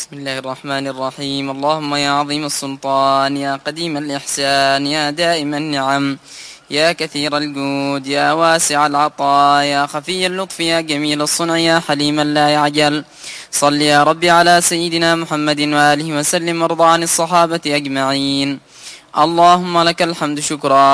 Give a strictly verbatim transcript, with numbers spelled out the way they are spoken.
بسم الله الرحمن الرحيم. اللهم يا عظيم السلطان، يا قديم الإحسان، يا دائم النعم، يا كثير الجود، يا واسع العطاء، يا خفي اللطف، يا جميل الصنع، يا حليما لا يعجل، صل يا رب على سيدنا محمد وآله وسلم، وارض عن الصحابة أجمعين. اللهم لك الحمد شكرا